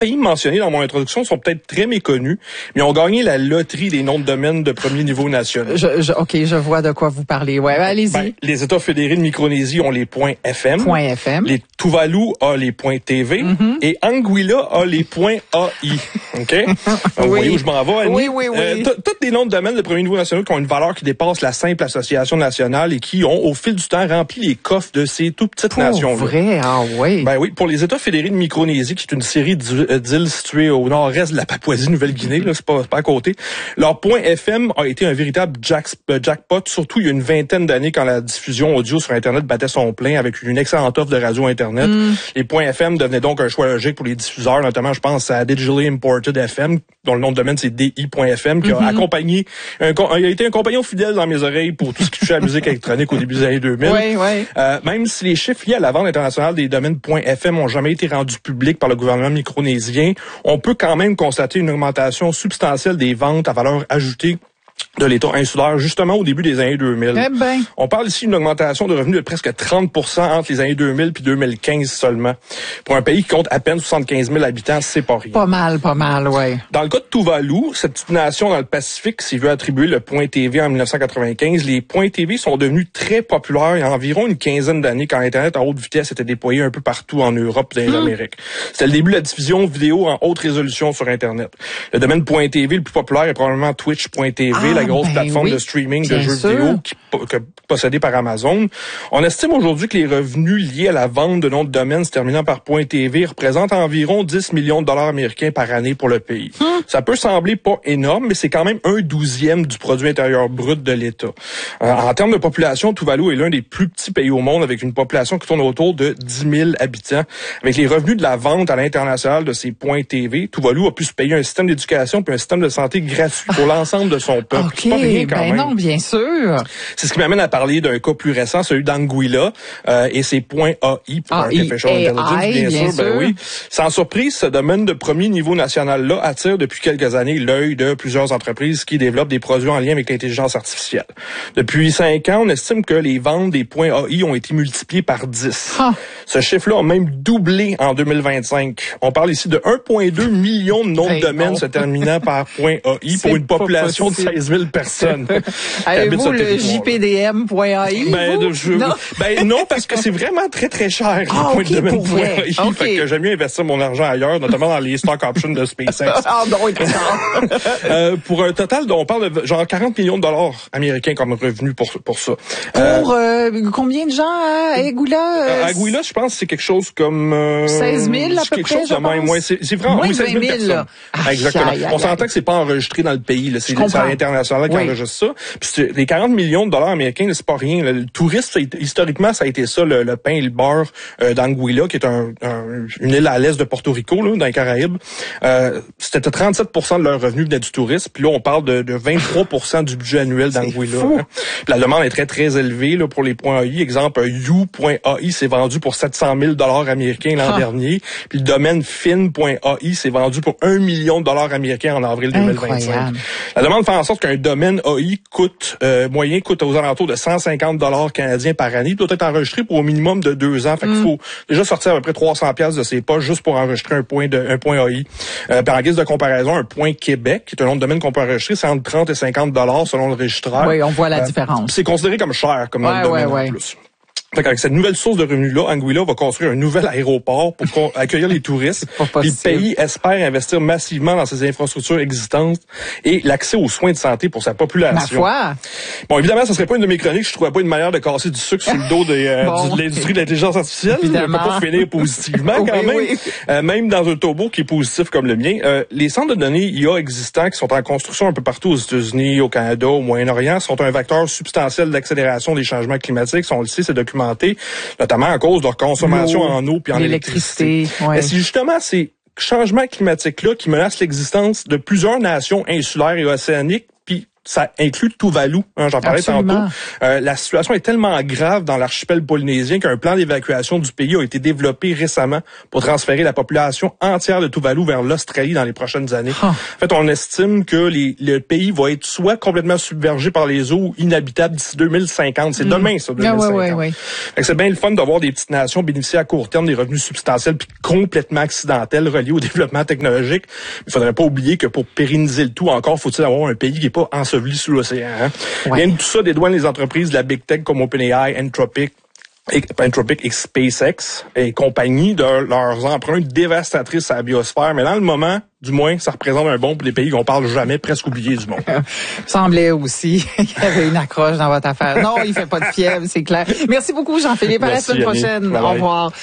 pays mentionnés dans mon introduction sont peut-être très méconnus, mais ont gagné la loterie des noms de domaine de premier niveau national. OK, je vois de quoi vous parlez. Ouais, allez-y. Les États fédérés de Micronésie ont les points FM. Les Tuvalu a les points TV. Et Anguilla a les points AI. OK? Vous voyez où je m'en vais, Annie? Oui. Tous les noms de domaine de premier niveau national qui ont une valeur qui dépasse la simple association nationale et qui ont, au fil du temps, rempli les coffres de ces tout petites nations-là. Vrai? Ah oui. Ben oui, pour les États fédérés de Micronésie, qui est une série d'îles situées au nord-est de la Papouasie-Nouvelle-Guinée, là, c'est pas à côté, leur point FM a été un véritable jackpot, surtout il y a une vingtaine d'années quand la diffusion audio sur Internet battait son plein avec une excellente offre de radio Internet. Les points FM devenaient donc un choix logique pour les diffuseurs, notamment, je pense, à Digitally Imported FM, dont le nom de domaine, c'est DI.FM, qui a accompagné, il a été un compagnon fidèle dans mes oreilles pour tout ce qui touchait à la musique électronique au début des années 2000. Même si les chiffres liés à la vente internationale des domaines .fm ont jamais été rendus publics par le gouvernement micronésien, on peut quand même constater une augmentation substantielle des ventes à valeur ajoutée de l'État insulaire, justement au début des années 2000. On parle ici d'une augmentation de revenus de presque 30% entre les années 2000 puis 2015 seulement. Pour un pays qui compte à peine 75 000 habitants, c'est pas rien. Pas mal, ouais. Dans le cas de Tuvalu, cette petite nation dans le Pacifique s'y veut attribuer le point TV en 1995. Les points TV sont devenus très populaires il y a environ une quinzaine d'années quand Internet à haute vitesse était déployé un peu partout en Europe et dans les Amériques. C'était le début de la diffusion vidéo en haute résolution sur Internet. Le domaine point TV le plus populaire est probablement Twitch.tv, la grosse plateforme de streaming de jeux vidéo possédée par Amazon. On estime aujourd'hui que les revenus liés à la vente de noms de domaine se terminant par .tv représentent environ 10 millions de dollars américains par année pour le pays. Ça peut sembler pas énorme, mais c'est quand même 1/12 du produit intérieur brut de l'État. En termes de population, Tuvalu est l'un des plus petits pays au monde avec une population qui tourne autour de 10 000 habitants. Avec les revenus de la vente à l'international de ces .tv, Tuvalu a pu se payer un système d'éducation puis un système de santé gratuit pour l'ensemble de son peuple. OK, ben non, bien sûr. C'est ce qui m'amène à parler d'un cas plus récent, celui d'Anguilla et ses points AI pour Artificial Intelligence, bien sûr. Ben oui. Sans surprise, ce domaine de premier niveau national-là attire depuis quelques années l'œil de plusieurs entreprises qui développent des produits en lien avec l'intelligence artificielle. Depuis 5 ans, on estime que les ventes des points AI ont été multipliées par 10. Ce chiffre-là a même doublé en 2025. On parle ici de 1,2 million de noms de domaines se terminant par point AI pour une population de 16 000 personnes. Avez-vous le JPDM.ai? Non, parce que c'est vraiment très, très cher, les points de domaine .ai. Fait que j'aime mieux investir mon argent ailleurs, notamment dans les stock options de SpaceX. Pour un total dont on parle de genre 40 millions de dollars américains comme revenu pour ça. Pour combien de gens à Anguilla? Anguilla, je pense que c'est quelque chose comme 16 000 à peu près, je pense. Ouais, c'est vraiment 16 000 personnes. Exactement. On s'entend que c'est pas enregistré dans le pays, là. C'est à l'international qui enregistre ça. Puis les 40 millions de dollars américains, là, c'est pas rien. Le tourisme, historiquement, ça a été ça, le pain et le beurre d'Anguilla, qui est une île à l'est de Porto Rico, là, dans les Caraïbes. C'était 37% de leurs revenus venaient du tourisme. Puis là, on parle de 23% du budget annuel d'Anguilla. Hein. La demande est très, très élevée là, pour les points AI. Exemple, You.ai s'est vendu pour 700 000 dollars américains l'an dernier. Puis le domaine Fin.ai s'est vendu pour 1 million de dollars américains en avril 2025. La demande fait en sorte qu'un domaine AI coûte aux alentours de 150 dollars canadiens par année. Il doit être enregistré pour au minimum de 2 ans. Fait qu'il faut déjà sortir à peu près 300 pièces de ses poches juste pour enregistrer un point AI. Par en guise de comparaison, un point Québec, qui est un nom de domaine qu'on peut enregistrer, c'est entre 30 et 50 dollars selon le registraire. Oui, on voit la différence. C'est considéré comme cher comme nom de domaine en plus. Fait qu'avec cette nouvelle source de revenus-là, Anguilla va construire un nouvel aéroport pour accueillir les touristes. Le pays espère investir massivement dans ses infrastructures existantes et l'accès aux soins de santé pour sa population. Ma foi. Bon, évidemment, ça serait pas une de mes chroniques. Je trouvais pas une manière de casser du sucre sur le dos de l'industrie de l'intelligence artificielle. Évidemment. On peut pas finir positivement quand même. Même dans un turbo qui est positif comme le mien. Les centres de données IA existants qui sont en construction un peu partout aux États-Unis, au Canada, au Moyen-Orient sont un vecteur substantiel d'accélération des changements climatiques. On le sait, c'est documenté, notamment à cause de leur consommation en eau puis en électricité. Mais c'est justement ces changements climatiques-là qui menacent l'existence de plusieurs nations insulaires et océaniques, puis ça inclut Tuvalu, j'en parlais Absolument. tantôt. La situation est tellement grave dans l'archipel polynésien qu'un plan d'évacuation du pays a été développé récemment pour transférer la population entière de Tuvalu vers l'Australie dans les prochaines années. En fait, on estime que le pays va être soit complètement submergé par les eaux ou inhabitable d'ici 2050. C'est demain, ça, 2050. Ouais. C'est bien le fun d'avoir des petites nations bénéficier à court terme des revenus substantiels puis complètement accidentels reliés au développement technologique. Il faudrait pas oublier que pour pérenniser le tout, encore faut-il avoir un pays qui est pas enseveli sous l'océan. Bien de tout ça dédouane les entreprises de la Big Tech comme OpenAI, Anthropic et SpaceX et compagnie de leurs empreintes dévastatrices à la biosphère. Mais dans le moment, du moins, ça représente un bond pour les pays qu'on parle jamais, presque oubliés du monde. Semblait aussi qu'il y avait une accroche dans votre affaire. Non, il fait pas de fièvre, c'est clair. Merci beaucoup, Jean-Philippe. À la semaine prochaine. Bye bye. Au revoir.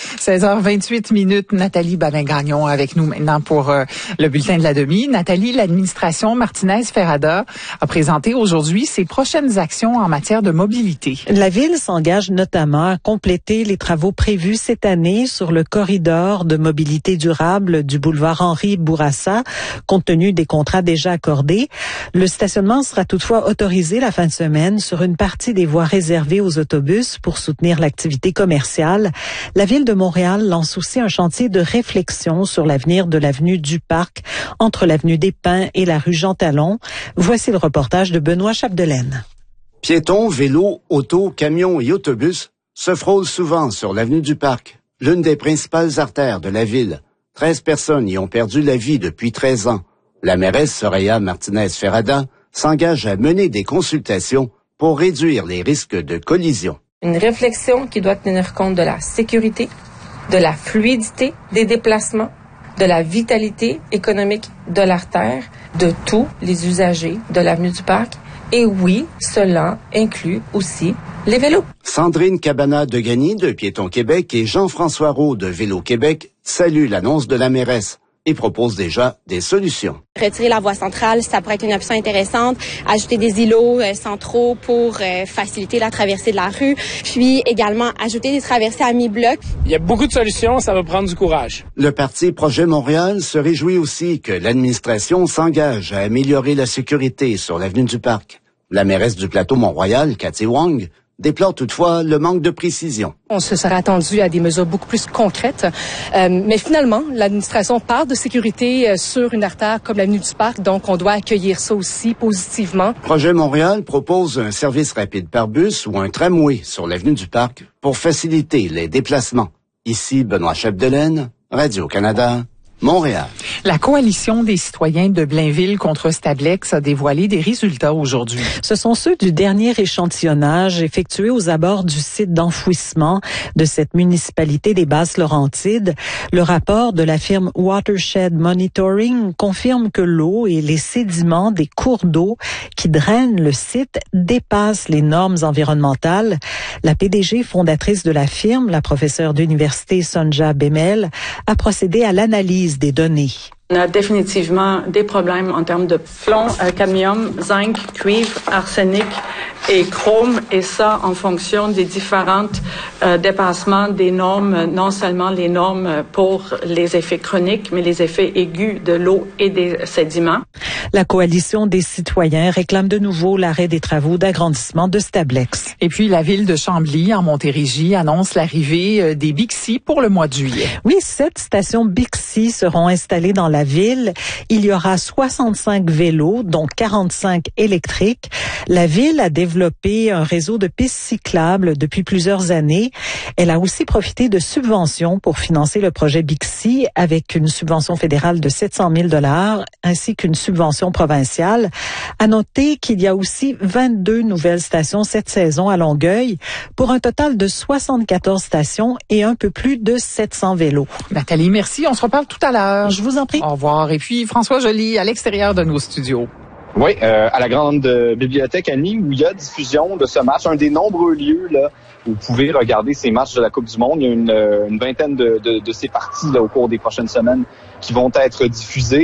16h28. Nathalie Badin-Gagnon avec nous maintenant pour le bulletin de la demi. Nathalie, l'administration Martinez-Ferrada a présenté aujourd'hui ses prochaines actions en matière de mobilité. La ville s'engage notamment à compléter les travaux prévus cette année sur le corridor de mobilité durable du boulevard Henri Bourassa, compte tenu des contrats déjà accordés. Le stationnement sera toutefois autorisé la fin de semaine sur une partie des voies réservées aux autobus pour soutenir l'activité commerciale. La Ville de Montréal lance aussi un chantier de réflexion sur l'avenir de l'avenue du Parc entre l'avenue des Pins et la rue Jean-Talon. Voici le reportage de Benoît Chapdelaine. Piétons, vélos, autos, camions et autobus se frôlent souvent sur l'avenue du Parc, l'une des principales artères de la ville. 13 personnes y ont perdu la vie depuis 13 ans. La mairesse Soraya Martinez-Ferrada s'engage à mener des consultations pour réduire les risques de collision. Une réflexion qui doit tenir compte de la sécurité, de la fluidité des déplacements, de la vitalité économique de l'artère, de tous les usagers de l'avenue du Parc. Et oui, cela inclut aussi les vélos. Sandrine Cabana-Degany de Piétons Québec et Jean-François Roux de Vélo Québec saluent l'annonce de la mairesse et proposent déjà des solutions. Retirer la voie centrale, ça pourrait être une option intéressante. Ajouter des îlots centraux pour faciliter la traversée de la rue. Puis également ajouter des traversées à mi-bloc. Il y a beaucoup de solutions, ça va prendre du courage. Le parti Projet Montréal se réjouit aussi que l'administration s'engage à améliorer la sécurité sur l'avenue du Parc. La mairesse du plateau Mont-Royal, Cathy Wong, déplore toutefois le manque de précision. On se serait attendu à des mesures beaucoup plus concrètes, mais finalement, l'administration parle de sécurité sur une artère comme l'avenue du Parc, donc on doit accueillir ça aussi positivement. Projet Montréal propose un service rapide par bus ou un tramway sur l'avenue du Parc pour faciliter les déplacements. Ici, Benoît Chapdelaine, Radio-Canada, Montréal. La coalition des citoyens de Blainville contre Stablex a dévoilé des résultats aujourd'hui. Ce sont ceux du dernier échantillonnage effectué aux abords du site d'enfouissement de cette municipalité des Basses-Laurentides. Le rapport de la firme Watershed Monitoring confirme que l'eau et les sédiments des cours d'eau qui drainent le site dépassent les normes environnementales. La PDG fondatrice de la firme, la professeure d'université Sonja Bemel, a procédé à l'analyse des données. On a définitivement des problèmes en termes de plomb, cadmium, zinc, cuivre, arsenic et chrome, et ça en fonction des différentes dépassements des normes, non seulement les normes pour les effets chroniques, mais les effets aigus de l'eau et des sédiments. La coalition des citoyens réclame de nouveau l'arrêt des travaux d'agrandissement de Stablex. Et puis la ville de Chambly, en Montérégie, annonce l'arrivée des Bixi pour le mois de juillet. Oui, 7 stations Bixi seront installées dans la ville. Il y aura 65 vélos, dont 45 électriques. La ville a développé un réseau de pistes cyclables depuis plusieurs années. Elle a aussi profité de subventions pour financer le projet Bixi avec une subvention fédérale de 700 000 $ ainsi qu'une subvention provinciale. À noter qu'il y a aussi 22 nouvelles stations cette saison à Longueuil pour un total de 74 stations et un peu plus de 700 vélos. Nathalie, merci. On se reparle tout à l'heure. Je vous en prie. Au revoir. Et puis François Joly à l'extérieur de nos studios. Oui, à la grande bibliothèque Annie, où il y a diffusion de ce match, un des nombreux lieux là où vous pouvez regarder ces matchs de la Coupe du Monde. Il y a une vingtaine de ces parties là, au cours des prochaines semaines qui vont être diffusées.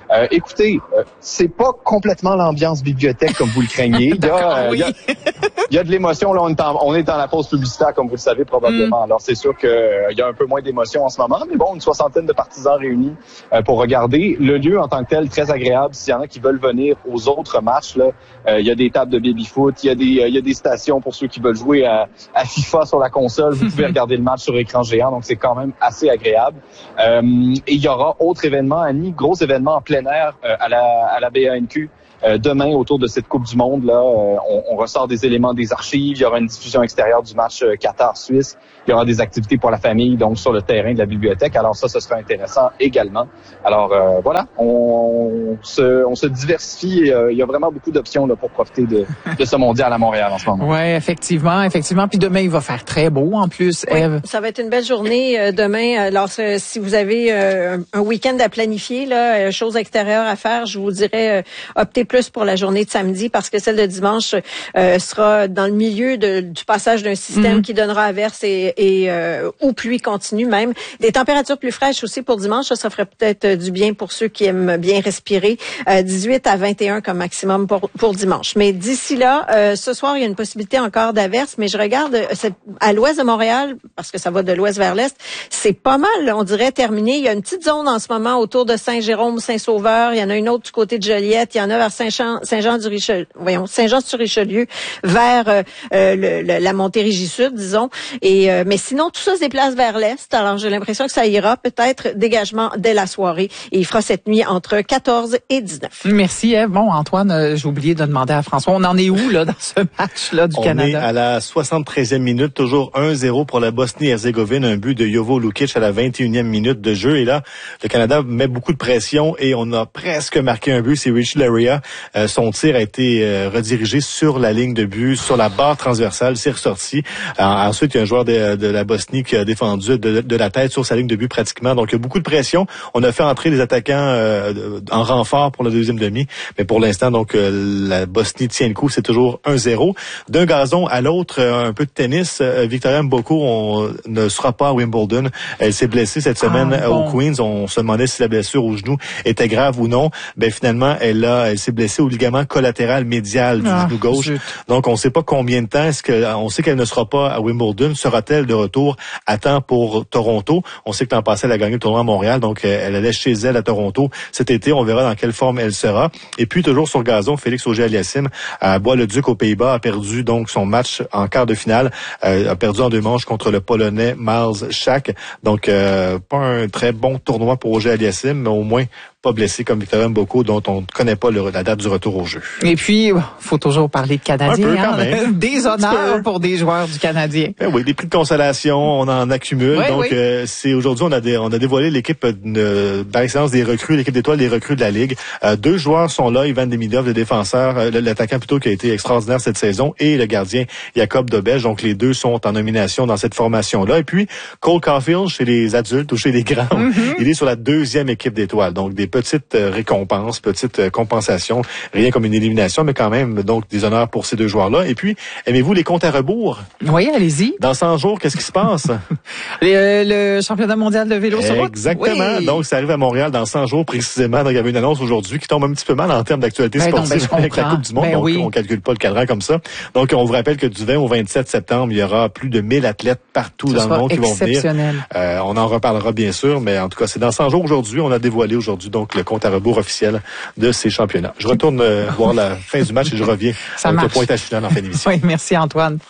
Écoutez, c'est pas complètement l'ambiance bibliothèque comme vous le craignez. Il y a de l'émotion. Là, on est dans la pause publicitaire, comme vous le savez probablement. Alors, c'est sûr qu'il y a un peu moins d'émotion en ce moment, mais bon, une 60aine de partisans réunis pour regarder. Le lieu en tant que tel, très agréable. S'il y en a qui veulent venir aux autres matchs, là, il y a des tables de baby-foot, il y a des stations pour ceux qui veulent jouer à FIFA sur la console. Vous pouvez regarder le match sur écran géant, donc c'est quand même assez agréable. Et il y aura autre événement, Annie, gros événement en plein air à la BANQ. Demain, autour de cette Coupe du Monde, là, on ressort des éléments des archives. Il y aura une diffusion extérieure du match Qatar-Suisse. Il y aura des activités pour la famille, donc sur le terrain de la bibliothèque. Alors ça, ce sera intéressant également. Alors voilà, on se diversifie. Il y a vraiment beaucoup d'options là pour profiter de ce mondial à Montréal en ce moment. Ouais, effectivement. Puis demain, il va faire très beau en plus. Oui, ça va être une belle journée demain. Alors si vous avez un week-end à planifier, là, choses extérieures à faire, je vous dirais optez plus pour la journée de samedi parce que celle de dimanche sera dans le milieu du passage d'un système qui donnera averse ou pluie continue même. Des températures plus fraîches aussi pour dimanche, ça ferait peut-être du bien pour ceux qui aiment bien respirer. 18 à 21 comme maximum pour dimanche. Mais d'ici là, ce soir, il y a une possibilité encore d'averse, mais je regarde à l'ouest de Montréal, parce que ça va de l'ouest vers l'est, c'est pas mal, on dirait, terminé. Il y a une petite zone en ce moment autour de Saint-Jérôme, Saint-Sauveur. Il y en a une autre du côté de Joliette. Il y en a vers Saint-Jean-sur-Richelieu, vers la Montérégie-Sud, disons. Mais sinon, tout ça se déplace vers l'est. Alors, j'ai l'impression que ça ira peut-être dégagement dès la soirée. Et il fera cette nuit entre 14 et 19. Merci, Ève. Bon, Antoine, j'ai oublié de demander à François, on en est où là dans ce match-là du Canada? On est à la 73e minute, toujours 1-0 pour la Bosnie-Herzégovine, un but de Jovo Lukic à la 21e minute de jeu. Et là, le Canada met beaucoup de pression et on a presque marqué un but. C'est Richie Laryea. Son tir a été redirigé sur la ligne de but, sur la barre transversale, c'est ressorti. Ensuite, il y a un joueur de la Bosnie qui a défendu de la tête sur sa ligne de but pratiquement. Donc, il y a beaucoup de pression. On a fait entrer les attaquants en renfort pour le deuxième demi. Mais pour l'instant, donc, la Bosnie tient le coup. C'est toujours 1-0. D'un gazon à l'autre, un peu de tennis. Victoria Mboko ne sera pas à Wimbledon. Elle s'est blessée cette semaine au Queens. On se demandait si la blessure au genou était grave ou non. Ben, finalement, elle s'est blessée au ligament collatéral médial du genou gauche. Zut. Donc, on ne sait pas combien de temps. On sait qu'elle ne sera pas à Wimbledon. Sera-t-elle de retour à temps pour Toronto? On sait que l'an passé, elle a gagné le tournoi à Montréal. Donc, elle allait chez elle à Toronto cet été. On verra dans quelle forme elle sera. Et puis, toujours sur gazon, Félix Auger-Aliassime à Bois-le-Duc aux Pays-Bas a perdu donc son match en quart de finale. A perdu en 2 manches contre le Polonais Miles Schack. Donc, pas un très bon tournoi pour Auger-Aliassime, mais au moins pas blessé comme Victoria Mboko, dont on ne connaît pas la date du retour au jeu. Et puis, faut toujours parler de Canadiens. Quand même. Des honneurs pour des joueurs du Canadien. Ben oui, des prix de consolation, on en accumule. Oui, donc, c'est aujourd'hui, on a dévoilé l'équipe par excellence des recrues, l'équipe d'étoiles des recrues de la Ligue. 2 joueurs sont là, Ivan Demidov, le défenseur, l'attaquant plutôt qui a été extraordinaire cette saison, et le gardien Jacob Dobej. Donc, les 2 sont en nomination dans cette formation-là. Et puis, Cole Caulfield, chez les adultes ou chez les grands, il est sur la 2e équipe d'étoiles. Donc, des petites récompenses, petites compensations, rien comme une élimination, mais quand même, donc, des honneurs pour ces 2 joueurs-là. Et puis, aimez-vous les comptes à rebours? Oui, allez-y. Dans 100 jours, qu'est-ce qui se passe? Le championnat mondial de vélo sur route. Exactement. Oui. Donc, ça arrive à Montréal dans 100 jours précisément. Donc, il y avait une annonce aujourd'hui qui tombe un petit peu mal en termes d'actualité sportive avec la Coupe du Monde. Donc, on calcule pas le cadran comme ça. Donc, on vous rappelle que du 20 au 27 septembre, il y aura plus de 1000 athlètes partout dans le monde qui vont venir. On en reparlera bien sûr, mais en tout cas, c'est dans 100 jours aujourd'hui. On a dévoilé aujourd'hui donc le compte à rebours officiel de ces championnats. Je retourne voir la fin du match et je reviens avec le pointage final en fin d'émission. Oui, merci Antoine.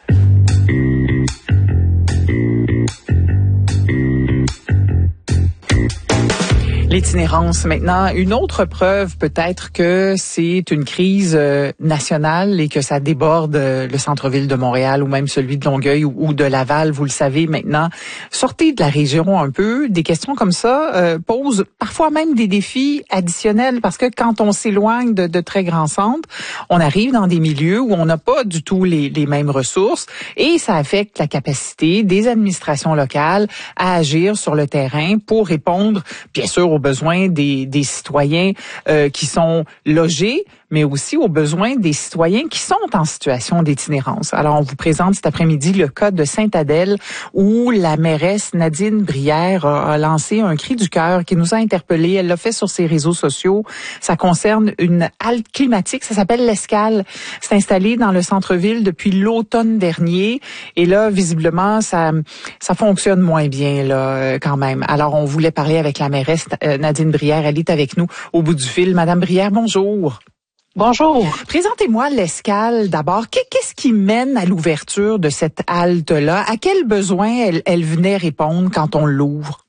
L'itinérance maintenant, une autre preuve peut-être que c'est une crise nationale et que ça déborde le centre-ville de Montréal ou même celui de Longueuil ou de Laval, vous le savez maintenant. Sortez de la région un peu, des questions comme ça posent parfois même des défis additionnels parce que quand on s'éloigne de très grands centres, on arrive dans des milieux où on n'a pas du tout les mêmes ressources et ça affecte la capacité des administrations locales à agir sur le terrain pour répondre, bien sûr, aux besoins des citoyens qui sont logés, mais aussi aux besoins des citoyens qui sont en situation d'itinérance. Alors, on vous présente cet après-midi le cas de Sainte-Adèle où la mairesse Nadine Brière a lancé un cri du cœur qui nous a interpellés. Elle l'a fait sur ses réseaux sociaux. Ça concerne une halte climatique, ça s'appelle l'Escale. C'est installé dans le centre-ville depuis l'automne dernier et là, visiblement, ça fonctionne moins bien là quand même. Alors, on voulait parler avec la mairesse Nadine Brière. Elle est avec nous au bout du fil. Madame Brière, bonjour. Bonjour. Présentez-moi l'Escale d'abord. Qu'est-ce qui mène à l'ouverture de cette halte-là? À quel besoin elle venait répondre quand on l'ouvre?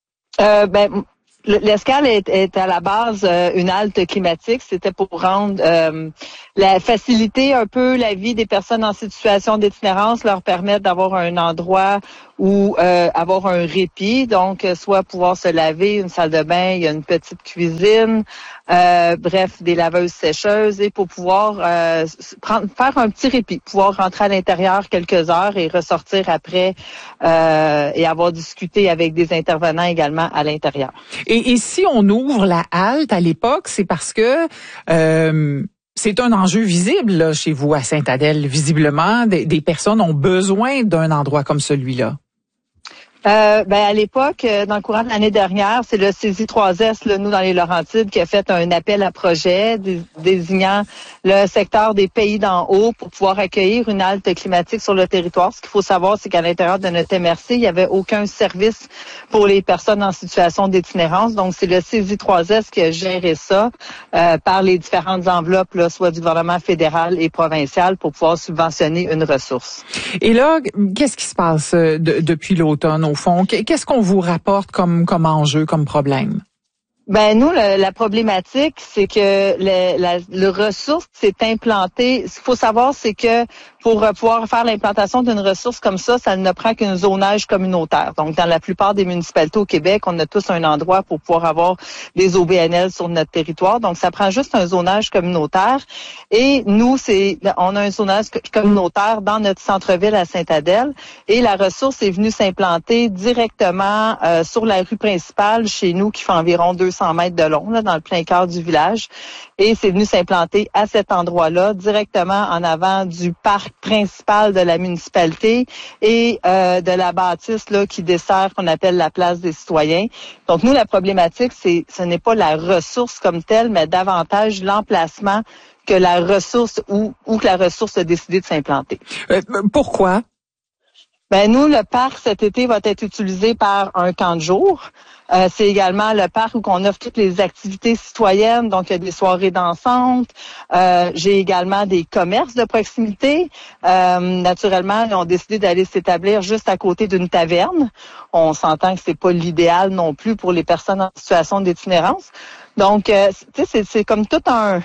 L'Escale est à la base une halte climatique. C'était pour rendre faciliter un peu la vie des personnes en situation d'itinérance, leur permettre d'avoir un endroit où avoir un répit, donc soit pouvoir se laver, une salle de bain, il y a une petite cuisine, bref, des laveuses sécheuses, et pour pouvoir faire un petit répit, pouvoir rentrer à l'intérieur quelques heures et ressortir après et avoir discuté avec des intervenants également à l'intérieur. Et si on ouvre la halte à l'époque, c'est parce que c'est un enjeu visible là, chez vous à Sainte-Adèle. Visiblement, des personnes ont besoin d'un endroit comme celui-là. À l'époque, dans le courant de l'année dernière, c'est le CZ3S, là, nous dans les Laurentides, qui a fait un appel à projet désignant le secteur des pays d'en haut pour pouvoir accueillir une halte climatique sur le territoire. Ce qu'il faut savoir, c'est qu'à l'intérieur de notre MRC, il n'y avait aucun service pour les personnes en situation d'itinérance. Donc, c'est le CZ3S qui a géré ça par les différentes enveloppes, là, soit du gouvernement fédéral et provincial, pour pouvoir subventionner une ressource. Et là, qu'est-ce qui se passe depuis l'automne? Au fond, qu'est-ce qu'on vous rapporte comme enjeu, comme problème? Nous, la problématique, c'est que le ressource s'est implanté. Ce qu'il faut savoir, c'est que pour pouvoir faire l'implantation d'une ressource comme ça ne prend qu'un zonage communautaire. Donc, dans la plupart des municipalités au Québec, on a tous un endroit pour pouvoir avoir des OBNL sur notre territoire. Donc, ça prend juste un zonage communautaire. Et nous, on a un zonage communautaire dans notre centre-ville à Sainte-Adèle. Et la ressource est venue s'implanter directement sur la rue principale chez nous, qui fait environ 200 mètres de long, là, dans le plein cœur du village. Et c'est venu s'implanter à cet endroit-là, directement en avant du parc principal de la municipalité et de la bâtisse là qui dessert qu'on appelle la place des citoyens. Donc nous, la problématique, ce n'est pas la ressource comme telle, mais davantage l'emplacement que la ressource où que la ressource a décidé de s'implanter. Pourquoi? Nous, le parc cet été va être utilisé par un camp de jour. C'est également le parc où on offre toutes les activités citoyennes, donc il y a des soirées dansantes. J'ai également des commerces de proximité. Naturellement, ils ont décidé d'aller s'établir juste à côté d'une taverne. On s'entend que c'est pas l'idéal non plus pour les personnes en situation d'itinérance. Donc, c'est comme tout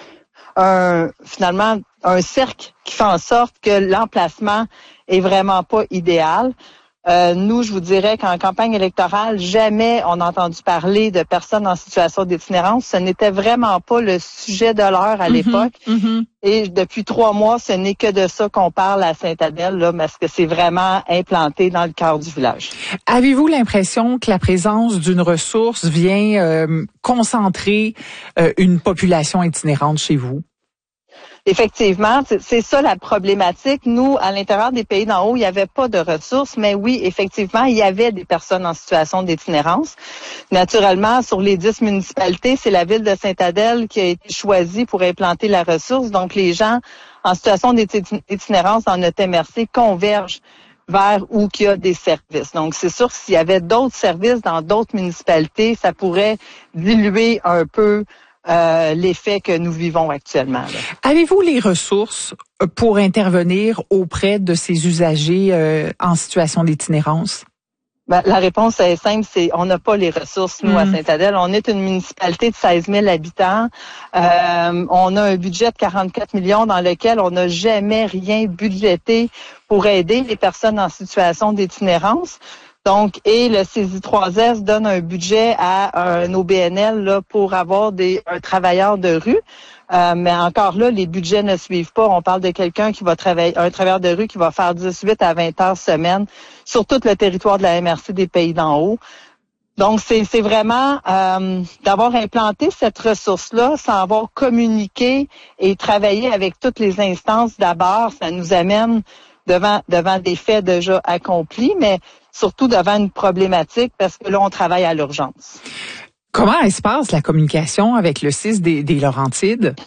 finalement un cercle qui fait en sorte que l'emplacement est vraiment pas idéal. Nous, je vous dirais qu'en campagne électorale, jamais on a entendu parler de personnes en situation d'itinérance. Ce n'était vraiment pas le sujet de l'heure à l'époque. Et depuis 3 mois, ce n'est que de ça qu'on parle à Sainte-Adèle, là, parce que c'est vraiment implanté dans le cœur du village. Avez-vous l'impression que la présence d'une ressource vient concentrer une population itinérante chez vous? Effectivement, c'est ça la problématique. Nous, à l'intérieur des pays d'en haut, il n'y avait pas de ressources, mais oui, effectivement, il y avait des personnes en situation d'itinérance. Naturellement, sur les 10 municipalités, c'est la ville de Sainte-Adèle qui a été choisie pour implanter la ressource. Donc, les gens en situation d'itinérance dans notre MRC convergent vers où il y a des services. Donc, c'est sûr que s'il y avait d'autres services dans d'autres municipalités, ça pourrait diluer un peu l'effet que nous vivons actuellement. Là. Avez-vous les ressources pour intervenir auprès de ces usagers en situation d'itinérance? La réponse est simple, on n'a pas les ressources, nous, à Sainte-Adèle. On est une municipalité de 16 000 habitants. On a un budget de 44 millions dans lequel on n'a jamais rien budgété pour aider les personnes en situation d'itinérance. Donc, et le CZ3S donne un budget à un OBNL là, pour avoir un travailleur de rue. Mais encore là, les budgets ne suivent pas. On parle de quelqu'un qui va travailler, un travailleur de rue qui va faire 18 à 20 heures semaine sur tout le territoire de la MRC des Pays d'en haut. Donc, c'est vraiment d'avoir implanté cette ressource-là sans avoir communiqué et travaillé avec toutes les instances d'abord. Ça nous amène devant des faits déjà accomplis, mais surtout devant une problématique parce que là, on travaille à l'urgence. Comment se passe la communication avec le CIS des Laurentides?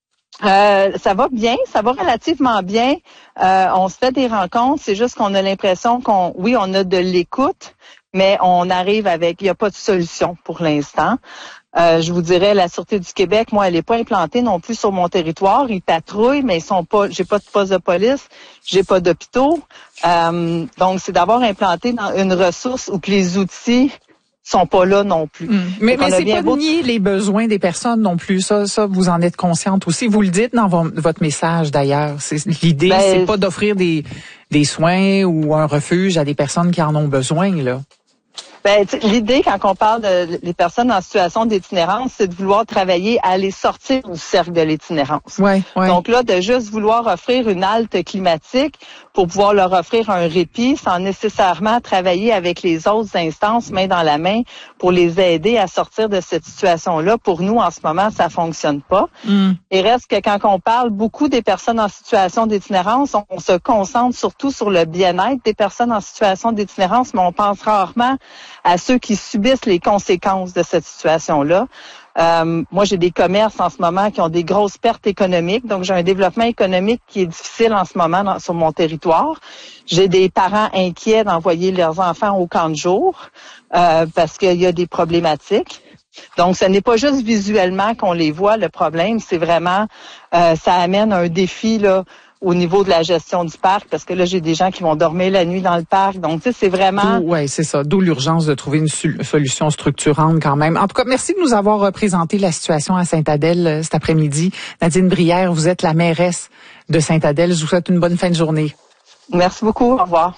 Ça va bien, ça va relativement bien. On se fait des rencontres, c'est juste qu'on a l'impression on a de l'écoute, mais on arrive il n'y a pas de solution pour l'instant. Je vous dirais, la Sûreté du Québec, moi, elle n'est pas implantée non plus sur mon territoire. Ils patrouillent, mais j'ai pas de poste de police, j'ai pas d'hôpitaux. Donc, c'est d'avoir implanté dans une ressource où que les outils sont pas là non plus. Mais c'est pas de nier les besoins des personnes non plus. Ça, vous en êtes consciente aussi. Vous le dites dans votre message d'ailleurs. L'idée, c'est pas d'offrir des soins ou un refuge à des personnes qui en ont besoin, là. L'idée, quand on parle des personnes en situation d'itinérance, c'est de vouloir travailler à les sortir du cercle de l'itinérance. Ouais. Donc là, de juste vouloir offrir une halte climatique pour pouvoir leur offrir un répit sans nécessairement travailler avec les autres instances main dans la main pour les aider à sortir de cette situation-là. Pour nous, en ce moment, ça fonctionne pas. Et reste que quand on parle beaucoup des personnes en situation d'itinérance, on se concentre surtout sur le bien-être des personnes en situation d'itinérance, mais on pense rarement à ceux qui subissent les conséquences de cette situation-là. Moi, j'ai des commerces en ce moment qui ont des grosses pertes économiques. Donc, j'ai un développement économique qui est difficile en ce moment sur mon territoire. J'ai des parents inquiets d'envoyer leurs enfants au camp de jour parce qu'il y a des problématiques. Donc, ce n'est pas juste visuellement qu'on les voit, le problème. C'est vraiment, ça amène un défi là au niveau de la gestion du parc, parce que là, j'ai des gens qui vont dormir la nuit dans le parc. Donc, tu sais, c'est vraiment... Oui, c'est ça. D'où l'urgence de trouver une solution structurante quand même. En tout cas, merci de nous avoir présenté la situation à Sainte-Adèle cet après-midi. Nadine Brière, vous êtes la mairesse de Sainte-Adèle. Je vous souhaite une bonne fin de journée. Merci beaucoup. Au revoir.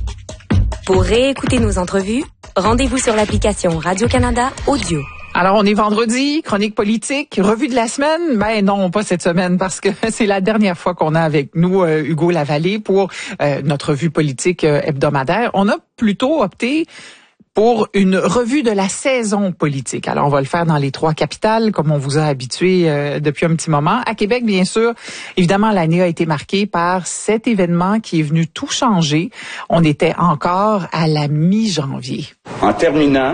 Pour réécouter nos entrevues, rendez-vous sur l'application Radio-Canada Audio. Alors, on est vendredi, chronique politique, revue de la semaine. Ben non, pas cette semaine, parce que c'est la dernière fois qu'on a avec nous Hugo Lavallée pour notre revue politique hebdomadaire. On a plutôt opté pour une revue de la saison politique. Alors, on va le faire dans les 3 capitales, comme on vous a habitué depuis un petit moment. À Québec, bien sûr, évidemment, l'année a été marquée par cet événement qui est venu tout changer. On était encore à la mi-janvier. En terminant,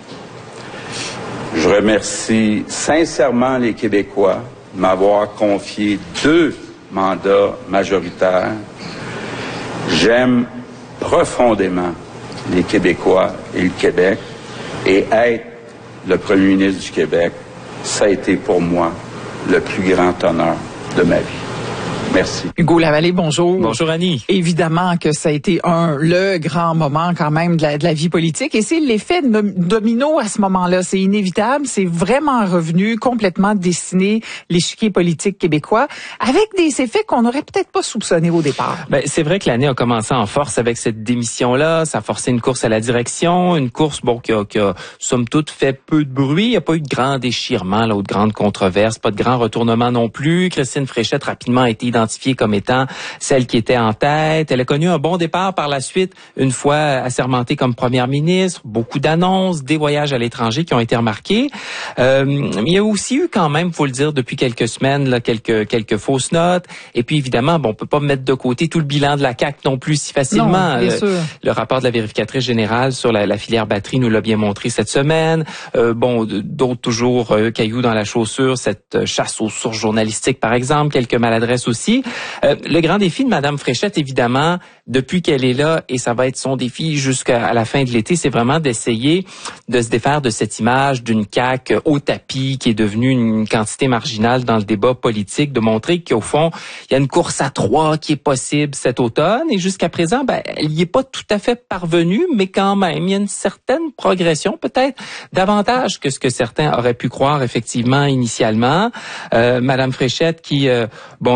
je remercie sincèrement les Québécois de m'avoir confié 2 mandats majoritaires. J'aime profondément les Québécois et le Québec, et être le premier ministre du Québec, ça a été pour moi le plus grand honneur de ma vie. Merci. Hugo Lavallée, bonjour. Bonjour Annie. Évidemment que ça a été le grand moment quand même de la vie politique, et c'est l'effet domino à ce moment-là. C'est inévitable, c'est vraiment revenu complètement dessiner l'échiquier politique québécois avec des effets qu'on n'aurait peut-être pas soupçonnés au départ. Ben, c'est vrai que l'année a commencé en force avec cette démission-là. Ça a forcé une course à la direction, une course qui a somme toute fait peu de bruit. Il n'y a pas eu de grand déchirement là, ou de grandes controverses, pas de grand retournement non plus. Christine Fréchette rapidement a été identifiée comme étant celle qui était en tête. Elle a connu un bon départ par la suite, une fois assermentée comme première ministre. Beaucoup d'annonces, des voyages à l'étranger qui ont été remarqués. Il y a aussi eu quand même, faut le dire, depuis quelques semaines, là, quelques fausses notes. Et puis évidemment, on peut pas mettre de côté tout le bilan de la CAQ non plus si facilement. Non, bien sûr. Le rapport de la vérificatrice générale sur la filière batterie nous l'a bien montré cette semaine. D'autres toujours cailloux dans la chaussure, cette chasse aux sources journalistiques par exemple, quelques maladresses aussi. Le grand défi de Madame Fréchette, évidemment, depuis qu'elle est là, et ça va être son défi jusqu'à la fin de l'été, c'est vraiment d'essayer de se défaire de cette image d'une CAQ au tapis qui est devenue une quantité marginale dans le débat politique, de montrer qu'au fond, il y a une course à 3 qui est possible cet automne, et jusqu'à présent, elle n'y est pas tout à fait parvenue, mais quand même, il y a une certaine progression, peut-être davantage que ce que certains auraient pu croire effectivement initialement. Madame Fréchette qui, évidemment,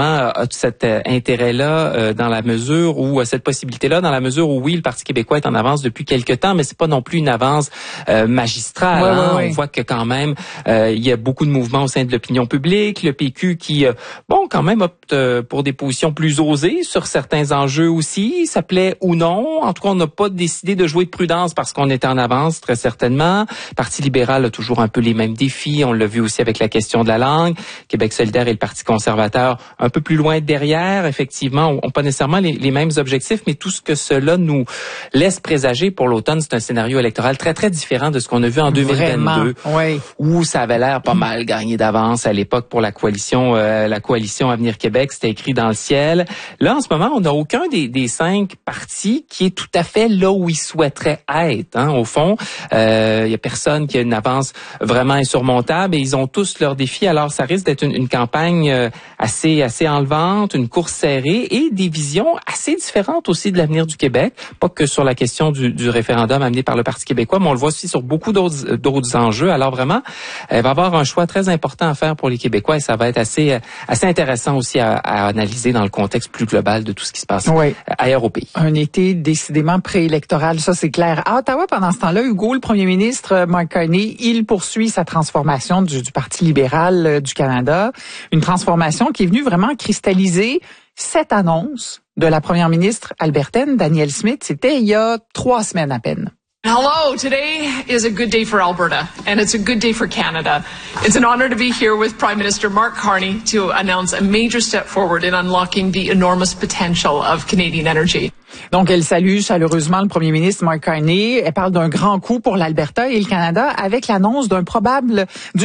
évidemment, a cet intérêt-là dans la mesure où, cette possibilité-là, dans la mesure où, oui, le Parti québécois est en avance depuis quelque temps, mais c'est pas non plus une avance magistrale. On voit que quand même, il y a beaucoup de mouvements au sein de l'opinion publique. Le PQ qui, quand même opte pour des positions plus osées sur certains enjeux aussi. Ça plaît ou non. En tout cas, on n'a pas décidé de jouer de prudence parce qu'on était en avance, très certainement. Le Parti libéral a toujours un peu les mêmes défis. On l'a vu aussi avec la question de la langue. Québec solidaire et le Parti conservateur un peu plus loin derrière, effectivement, ont pas nécessairement les mêmes objectifs, mais tout ce que cela nous laisse présager pour l'automne, c'est un scénario électoral très, très différent de ce qu'on a vu en 2022, où ça avait l'air pas mal gagné d'avance à l'époque pour la coalition Avenir Québec. C'était écrit dans le ciel. Là, en ce moment, on n'a aucun des 5 partis qui est tout à fait là où ils souhaiteraient être. Au fond, il y a personne qui a une avance vraiment insurmontable et ils ont tous leurs défis. Alors, ça risque d'être une campagne assez enlevante, une course serrée et des visions assez différentes aussi de l'avenir du Québec. Pas que sur la question du référendum amené par le Parti québécois, mais on le voit aussi sur beaucoup d'autres enjeux. Alors vraiment, il va y avoir un choix très important à faire pour les Québécois et ça va être assez intéressant aussi à analyser dans le contexte plus global de tout ce qui se passe ailleurs au pays. Un été décidément préélectoral, ça c'est clair. À Ottawa, pendant ce temps-là, Hugo, le premier ministre Mark Carney, il poursuit sa transformation du Parti libéral du Canada. Une transformation qui est venue vraiment cristalliser cette annonce de la première ministre albertaine, Danielle Smith. C'était il y a 3 semaines à peine. Hello, today is a good day for Alberta, and it's a good day for Canada. It's an honor to be here with Prime Minister Mark Carney to announce a major step forward in unlocking the enormous potential of Canadian energy. Donc, elle salue chaleureusement le premier ministre Mark Carney. Elle parle d'un grand coup pour l'Alberta et le Canada avec l'annonce d'une probable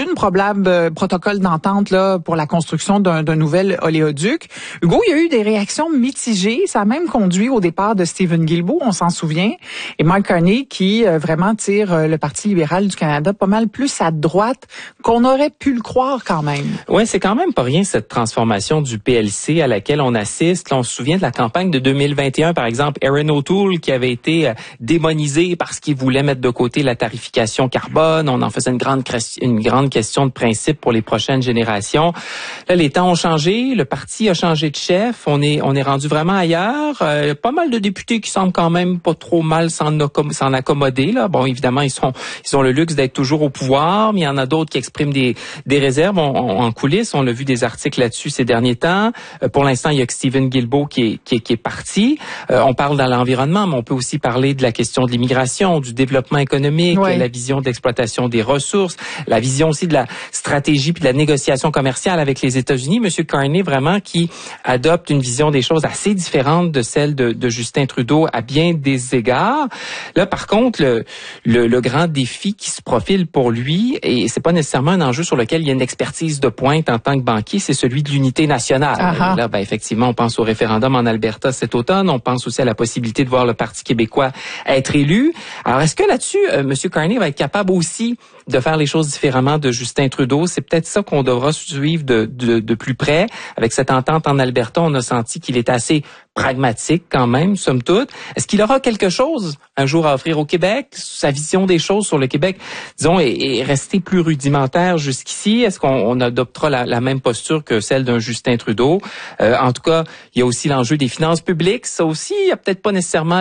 protocole d'entente là pour la construction d'un nouvel oléoduc. Hugo, il y a eu des réactions mitigées. Ça a même conduit au départ de Stephen Guilbeault, on s'en souvient. Et Mark Carney qui vraiment tire le Parti libéral du Canada pas mal plus à droite qu'on aurait pu le croire quand même. Oui, c'est quand même pas rien cette transformation du PLC à laquelle on assiste. Là, on se souvient de la campagne de 2021, par exemple, Erin O'Toole qui avait été démonisé parce qu'il voulait mettre de côté la tarification carbone. On en faisait une grande question de principe pour les prochaines générations. Là, les temps ont changé, le parti a changé de chef, on est rendu vraiment ailleurs. Pas mal de députés qui semblent quand même pas trop mal s'en accommoder. Là, bon, évidemment, ils ont le luxe d'être toujours au pouvoir, mais il y en a d'autres qui expriment des réserves en coulisses. On a vu des articles là-dessus ces derniers temps. Pour l'instant, il y a que Stephen Guilbeault qui est parti. On parle dans l'environnement, mais on peut aussi parler de la question de l'immigration, du développement économique, la vision d'exploitation des ressources, la vision aussi de la stratégie puis de la négociation commerciale avec les États-Unis. Monsieur Carney, vraiment, qui adopte une vision des choses assez différente de celle de Justin Trudeau à bien des égards. Là, par contre, le grand défi qui se profile pour lui, et c'est pas nécessairement un enjeu sur lequel il y a une expertise de pointe en tant que banquier, c'est celui de l'unité nationale. Et là, effectivement, on pense au référendum en Alberta cet automne, on pense aussi à la possibilité de voir le Parti québécois être élu. Alors, est-ce que là-dessus, M. Carney va être capable aussi de faire les choses différemment de Justin Trudeau? C'est peut-être ça qu'on devra suivre de plus près. Avec cette entente en Alberta, on a senti qu'il est assez pragmatique quand même, somme toute. Est-ce qu'il aura quelque chose un jour à offrir au Québec? Sa vision des choses sur le Québec, disons, est restée plus rudimentaire jusqu'ici. Est-ce qu'on adoptera la même posture que celle d'un Justin Trudeau? En tout cas, il y a aussi l'enjeu des finances publiques. Ça aussi, il y a peut-être pas nécessairement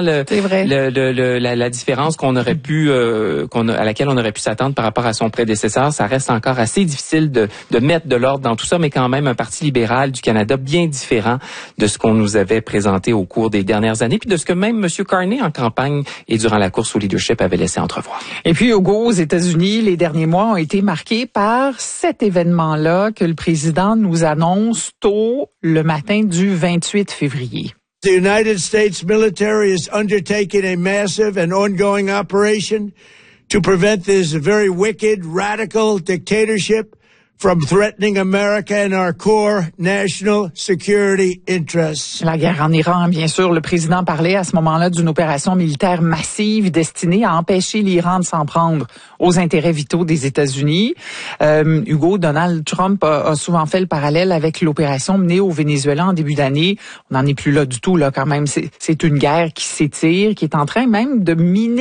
la différence qu'on aurait pu, à laquelle on aurait pu s'attendre par rapport à son prédécesseur. Ça reste encore assez difficile de mettre de l'ordre dans tout ça, mais quand même un Parti libéral du Canada bien différent de ce qu'on nous avait présenté au cours des dernières années, puis de ce que même M. Carney en campagne et durant la course au leadership avait laissé entrevoir. Et puis, Hugo, aux États-Unis, les derniers mois ont été marqués par cet événement-là que le président nous annonce tôt le matin du 28 février. The United States military is undertaking a massive and ongoing operation to prevent this very wicked, radical dictatorship from threatening America and our core national security interests. La guerre en Iran, bien sûr, le président parlait à ce moment-là d'une opération militaire massive destinée à empêcher l'Iran de s'en prendre aux intérêts vitaux des États-Unis. Hugo, Donald Trump a souvent fait le parallèle avec l'opération menée au Venezuela en début d'année. On n'en est plus là du tout, là, quand même. C'est une guerre qui s'étire, qui est en train même de miner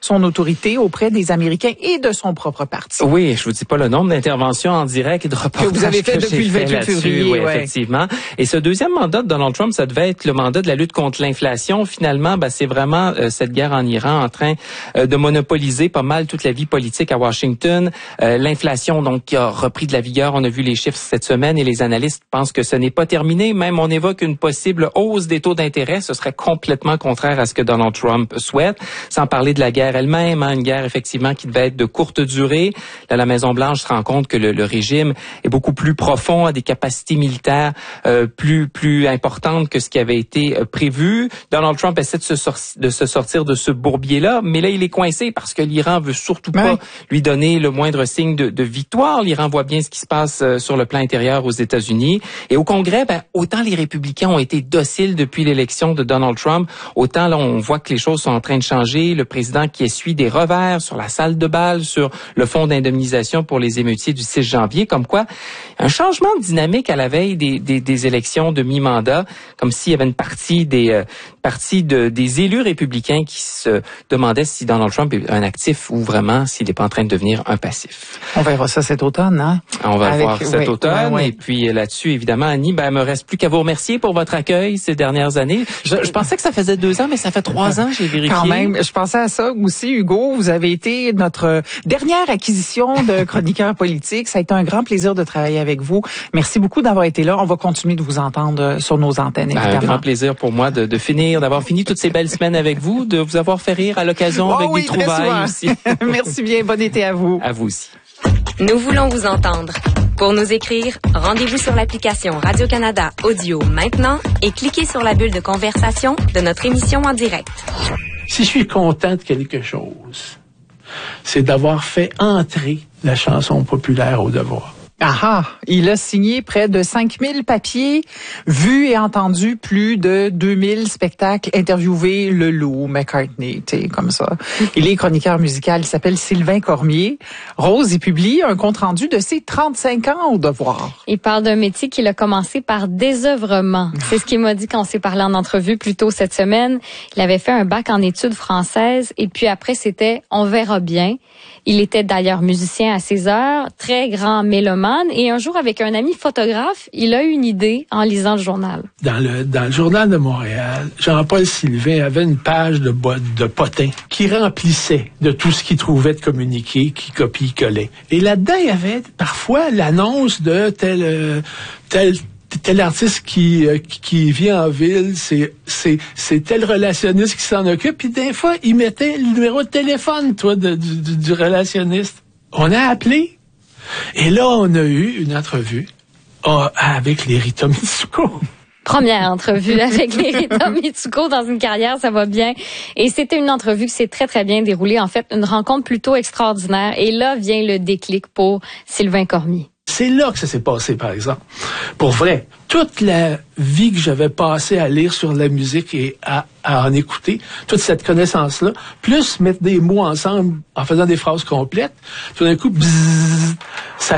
son autorité auprès des Américains et de son propre parti. Oui, je vous dis pas le nombre d'interventions en direct et de reportages que vous avez fait depuis le 28 février. Oui, effectivement. Et ce deuxième mandat de Donald Trump, ça devait être le mandat de la lutte contre l'inflation. Finalement, c'est vraiment cette guerre en Iran en train de monopoliser pas mal toute la vie politique à Washington. L'inflation, donc, qui a repris de la vigueur. On a vu les chiffres cette semaine et les analystes pensent que ce n'est pas terminé. Même on évoque une possible hausse des taux d'intérêt. Ce serait complètement contraire à ce que Donald Trump souhaite. Sans parler de la guerre elle-même, une guerre effectivement qui devait être de courte durée. Là, la Maison-Blanche se rend compte que le régime est beaucoup plus profond, a des capacités militaires plus importantes que ce qui avait été prévu. Donald Trump essaie de se sortir de ce bourbier-là, mais là, il est coincé parce que l'Iran veut surtout pas lui donner le moindre signe de victoire. L'Iran voit bien ce qui se passe sur le plan intérieur aux États-Unis. Et au Congrès, autant les républicains ont été dociles depuis l'élection de Donald Trump, autant là, on voit que les choses sont en train de changer. Le président qui essuie des revers sur la salle de bal, sur le fonds d'indemnisation pour les émeutiers du 6 janvier, comme quoi un changement de dynamique à la veille des élections de mi-mandat, comme s'il y avait une partie des élus républicains qui se demandaient si Donald Trump est un actif ou vraiment s'il n'est pas en train de devenir un passif. On verra ça cet automne, hein? On va le voir cet automne. Et puis là-dessus, évidemment, Annie, il me reste plus qu'à vous remercier pour votre accueil ces dernières années. Je pensais que ça faisait 2 ans, mais ça fait 3 ans, j'ai vérifié. Quand même, je pensais à ça aussi, Hugo. Vous avez été notre dernière acquisition de chroniqueur politique. Ça a été un grand plaisir de travailler avec vous. Merci beaucoup d'avoir été là. On va continuer de vous entendre sur nos antennes, évidemment. Un grand plaisir pour moi d'avoir fini toutes ces belles semaines avec vous, de vous avoir fait rire à l'occasion avec des trouvailles aussi. Merci bien. Bon été à vous. À vous aussi. Nous voulons vous entendre. Pour nous écrire, rendez-vous sur l'application Radio-Canada Audio maintenant et cliquez sur la bulle de conversation de notre émission en direct. Si je suis content de quelque chose, c'est d'avoir fait entrer la chanson populaire au devoir. Ah, il a signé près de 5000 papiers, vu et entendu plus de 2000 spectacles, interviewé Leloup, McCartney, comme ça. Il est chroniqueur musical, il s'appelle Sylvain Cormier. Rose, il publie un compte-rendu de ses 35 ans au devoir. Il parle d'un métier qu'il a commencé par désœuvrement. C'est ce qu'il m'a dit quand on s'est parlé en entrevue plus tôt cette semaine. Il avait fait un bac en études françaises et puis après, c'était « on verra bien ». Il était d'ailleurs musicien à ses heures, très grand mélomane, et un jour, avec un ami photographe, il a eu une idée en lisant le journal. Dans le Journal de Montréal, Jean-Paul Sylvain avait une page de potins qui remplissait de tout ce qu'il trouvait de communiqué, qui copie-collait. Et là-dedans, il y avait parfois l'annonce de tel artiste qui vient en ville, c'est tel relationniste qui s'en occupe, puis des fois, il mettait le numéro de téléphone, du relationniste. On a appelé, et là, on a eu une entrevue avec les Rita Mitsuko. Première entrevue avec les Rita Mitsuko dans une carrière, ça va bien. Et c'était une entrevue qui s'est très, très bien déroulée. En fait, une rencontre plutôt extraordinaire. Et là vient le déclic pour Sylvain Cormier. C'est là que ça s'est passé, par exemple. Pour vrai, toute la vie que j'avais passée à lire sur la musique et à en écouter, toute cette connaissance-là, plus mettre des mots ensemble en faisant des phrases complètes, tout d'un coup, bzzz, ça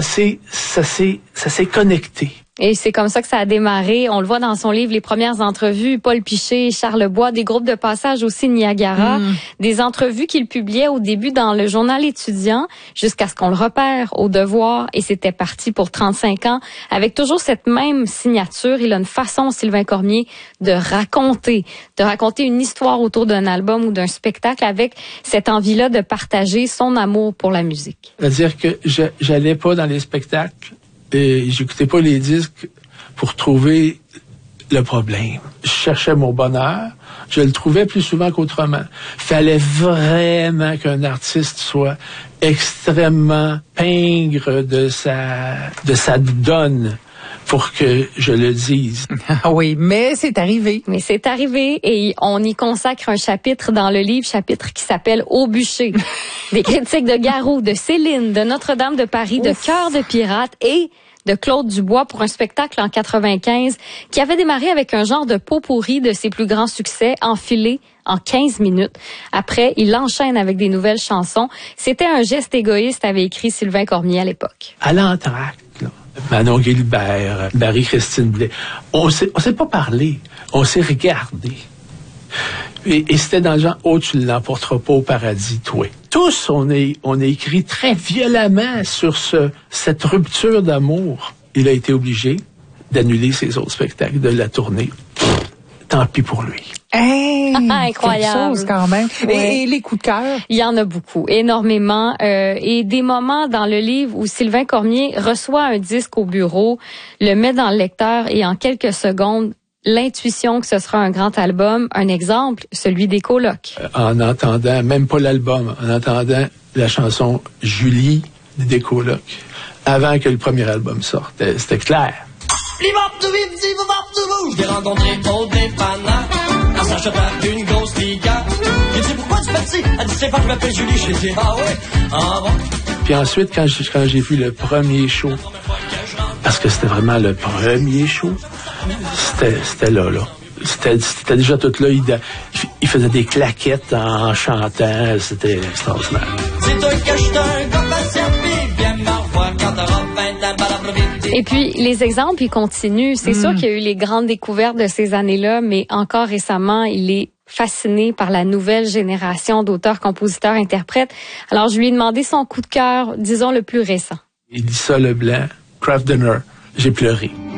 s'est connecté. Et c'est comme ça que ça a démarré. On le voit dans son livre, les premières entrevues, Paul Piché, Charles Bois, des groupes de passage aussi Niagara, des entrevues qu'il publiait au début dans le journal étudiant, jusqu'à ce qu'on le repère au devoir. Et c'était parti pour 35 ans, avec toujours cette même signature. Il a une façon, Sylvain Cormier, de raconter une histoire autour d'un album ou d'un spectacle avec cette envie-là de partager son amour pour la musique. C'est-à-dire que j'allais pas dans les spectacles et j'écoutais pas les disques pour trouver le problème. Je cherchais mon bonheur, je le trouvais plus souvent qu'autrement. Fallait vraiment qu'un artiste soit extrêmement pingre de sa donne pour que je le dise. Oui, mais c'est arrivé. Mais c'est arrivé et on y consacre un chapitre dans le livre, chapitre qui s'appelle Au bûcher. Des critiques de Garou, de Céline, de Notre-Dame de Paris, de Cœur de pirate et de Claude Dubois pour un spectacle en 95 qui avait démarré avec un genre de pot-pourri de ses plus grands succès enfilé en 15 minutes. Après, il enchaîne avec des nouvelles chansons. C'était un geste égoïste, avait écrit Sylvain Cormier à l'époque. À l'entracte, Manon Gilbert, Marie-Christine Blais, on s'est pas parlé, on s'est regardé. Et c'était dans le genre, oh, tu ne l'emporteras pas au paradis, toi. Tous, on a écrit très violemment sur cette rupture d'amour. Il a été obligé d'annuler ses autres spectacles, de la tournée. Tant pis pour lui. Hey, incroyable. Quelque chose quand même. Ouais. Et les coups de cœur? Il y en a beaucoup, énormément. Et des moments dans le livre où Sylvain Cormier reçoit un disque au bureau, le met dans le lecteur et en quelques secondes, l'intuition que ce sera un grand album. Un exemple, celui des colocs. En entendant, même pas l'album, en entendant la chanson Julie des colocs, avant que le premier album sorte, c'était clair. J'ai rencontré Paul Dépanneur en s'achetant une grosse liqueur. J'ai dit, pourquoi tu fais ça? Elle dit, c'est pas que je m'appelle Julie. J'ai dit, ah ouais? Ah bon? Puis ensuite, quand j'ai vu le premier show, parce que c'était vraiment le premier show, c'était là. C'était déjà tout là. Il faisait des claquettes en chantant. C'était extraordinaire. C'est toi que je suis un gars patient, viens me revoir quand t'auras 20 ans. Et puis, les exemples, ils continuent. C'est sûr qu'il y a eu les grandes découvertes de ces années-là, mais encore récemment, il est fasciné par la nouvelle génération d'auteurs, compositeurs, interprètes. Alors, je lui ai demandé son coup de cœur, disons, le plus récent. Elissa Leblanc, Craft Dinner. J'ai pleuré.